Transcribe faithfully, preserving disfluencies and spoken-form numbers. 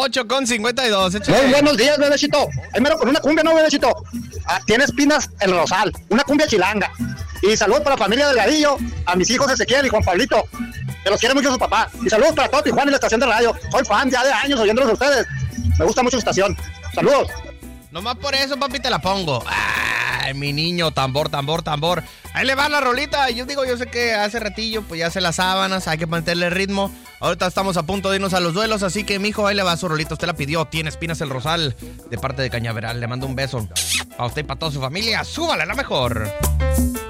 ocho con cincuenta y dos. Muy buenos días, bebecito. Ahí mero con una cumbia, ¿no, bebecito? Ah, tiene espinas el rosal, una cumbia chilanga. Y saludos para la familia Delgadillo, a mis hijos Ezequiel y Juan Pablito, que los quiere mucho su papá. Y saludos para todo Tijuana y la estación de radio. Soy fan ya de años oyéndolos a ustedes. Me gusta mucho su estación. Saludos. Nomás por eso, papi, te la pongo. Ay, mi niño, tambor, tambor, tambor. Ahí le va la rolita. Yo digo, yo sé que hace ratillo, pues ya hace las sábanas, hay que mantenerle ritmo. Ahorita estamos a punto de irnos a los duelos, así que, mijo, ahí le va su rolita. Usted la pidió, tiene espinas el rosal, de parte de Cañaveral. Le mando un beso a usted y para toda su familia. Súbale la mejor.